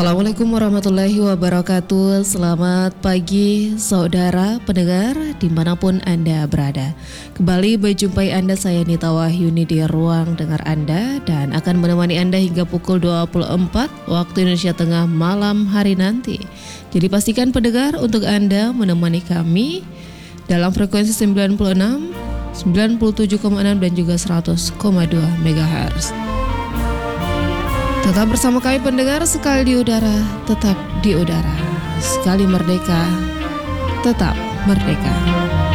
Assalamualaikum warahmatullahi wabarakatuh. Selamat pagi saudara pendengar dimanapun Anda berada. Kembali berjumpai Anda, saya Nita Wahyuni di ruang dengar Anda, dan akan menemani Anda hingga pukul 24 waktu Indonesia Tengah malam hari nanti. Jadi pastikan pendengar untuk Anda menemani kami dalam frekuensi 96, 97,6 dan juga 100,2 MHz. Tetap bersama kami pendengar, sekali di udara, tetap di udara. Sekali merdeka, tetap merdeka.